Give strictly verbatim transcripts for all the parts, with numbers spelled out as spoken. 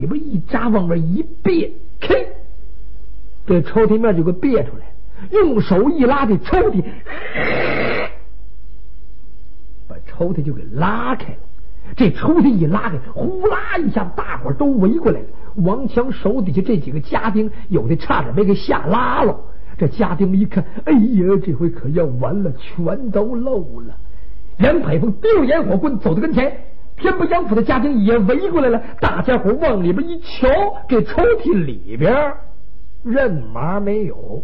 里边一扎，往外一别，咔，这抽屉面就给别出来，用手一拉，这抽屉把抽屉就给拉开了。这抽屉一拉开，呼啦一下，大伙儿都围过来了。王强手底下这几个家丁，有的差点没给吓拉了。这家丁一看，哎呀，这回可要完了，全都漏了。杨排风丢烟火棍走到跟前，天不杨府的家丁也围过来了。大家伙往里边一瞧，这抽屉里边人麻没有。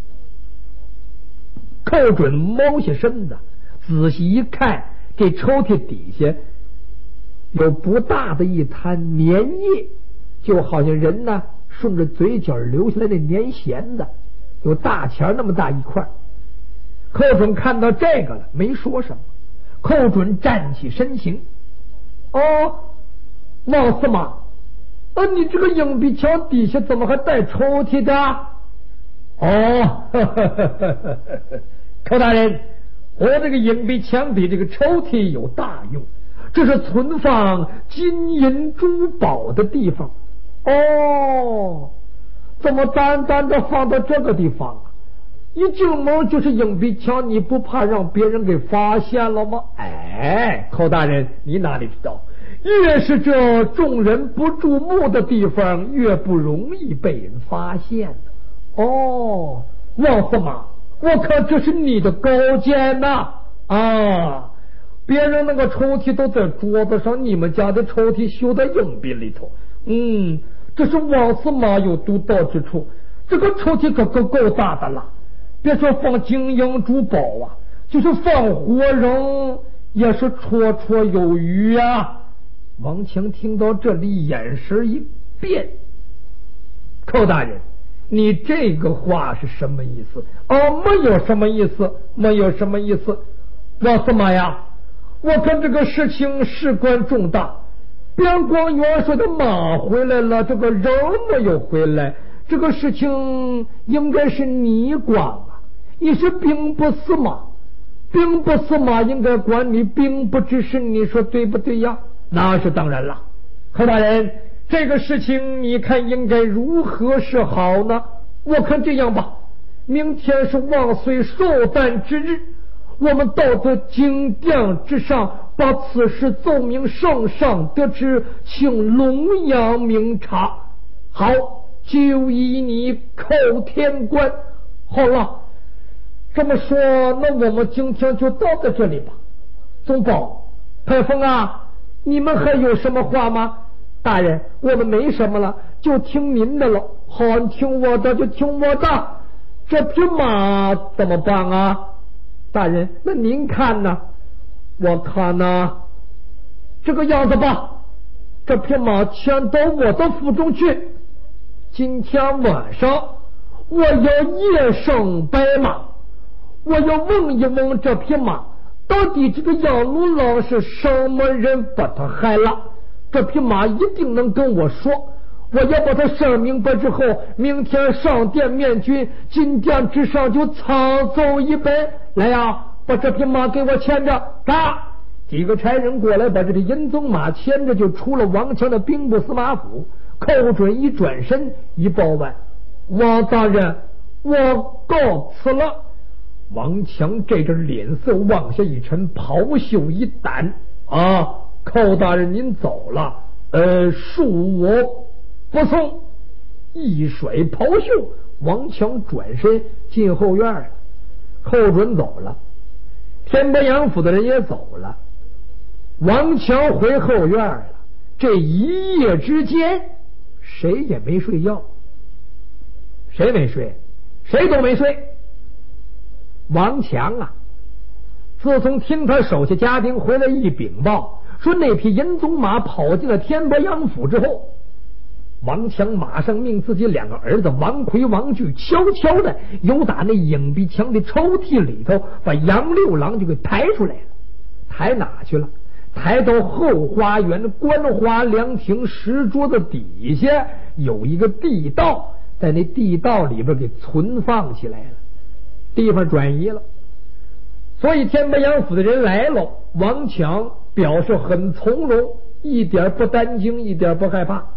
寇准猫下身子，仔细一看，这抽屉底下有不大的一滩粘液，就好像人呢顺着嘴角流下来的粘弦子，有大钱那么大一块。寇准看到这个了，没说什么。寇准站起身形，哦，王司马，啊，你这个硬币墙底下怎么还带抽屉的？哦，呵呵呵呵，寇大人，我这个硬币墙比这个抽屉有大用，这是存放金银珠宝的地方。哦，怎么单单的放到这个地方啊？一进门就是硬币墙，你不怕让别人给发现了吗？哎，寇大人，你哪里知道，越是这众人不注目的地方，越不容易被人发现。哦，王司马，我看这是你的高见呐！啊，别人那个抽屉都在桌子上，你们家的抽屉修在硬币里头。嗯，这是王司马有独到之处。这个抽屉可可够大的了，别说放金银珠宝啊，就是放活人也是绰绰有余啊。王强听到这里，眼神一变，寇大人，你这个话是什么意思？哦，没有什么意思，没有什么意思。王司马呀，我看这个事情事关重大，边关元帅的马回来了，这个人没有回来，这个事情应该是你管啊，你是兵部司马，兵部司马应该管你兵部之事，你说对不对呀？那是当然了。寇大人，这个事情你看应该如何是好呢？我看这样吧，明天是万岁寿诞之日，我们到这金殿之上，把此事奏明圣上得知，请龙阳明察。好，就依你寇天官。好了，这么说，那我们今天就到在这里吧。宗保、排风啊，你们还有什么话吗？大人，我们没什么了，就听您的了。好，听我的就听我的。这匹马怎么办啊？大人，那您看呢？我看呢，这个样子吧，这匹马牵到我的府中去。今天晚上我要夜上白马，我要问一问这匹马，到底这个杨六郎是什么人把他害了？这匹马一定能跟我说，我要把他审明白之后，明天上殿面君，金殿之上就苍奏一杯。来呀，把这匹马给我牵着。嘎，几个差人过来，把这匹银鬃马牵着，就出了王强的兵部司马府。寇准一转身一报万，王大人，我告辞了。王强这阵脸色往下一沉，袍袖一掸，啊，寇大人您走了，呃，恕我不送。一甩袍袖，王强转身进后院了。寇准走了，天伯阳府的人也走了，王强回后院了。这一夜之间，谁也没睡觉，谁没睡？谁都没睡。王强啊，自从听他手下家丁回来一禀报，说那匹银鬃马跑进了天伯阳府之后，王强马上命自己两个儿子王奎、王巨悄悄的由打那影壁墙的抽屉里头把杨六郎就给抬出来了。抬哪去了？抬到后花园观花凉亭石桌子底下有一个地道，在那地道里边给存放起来了，地方转移了。所以天伯阳府的人来了，王强表示很从容，一点不担惊，一点不害怕。